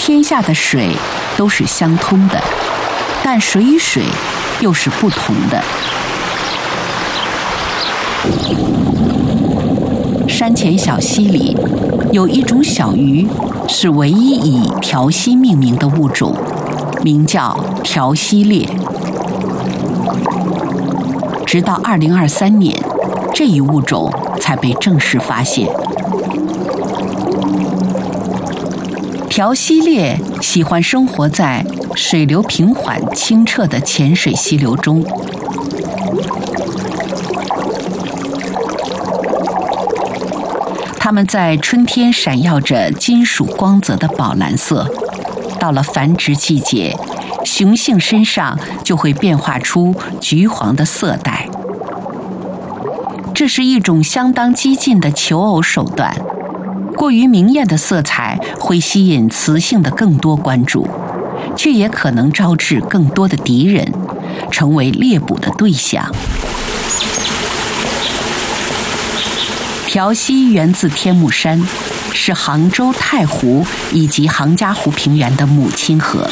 天下的水都是相通的，但水与水又是不同的。山前小溪里有一种小鱼，是唯一以苕溪命名的物种，名叫苕溪列。直到2023年，这一物种才被正式发现。苕溪列喜欢生活在水流平缓、清澈的浅水溪流中。它们在春天闪耀着金属光泽的宝蓝色，到了繁殖季节，雄性身上就会变化出橘黄的色带。这是一种相当激进的求偶手段，过于明艳的色彩会吸引雌性的更多关注，却也可能招致更多的敌人，成为猎捕的对象。苕溪源自天目山，是杭州太湖以及杭嘉湖平原的母亲河。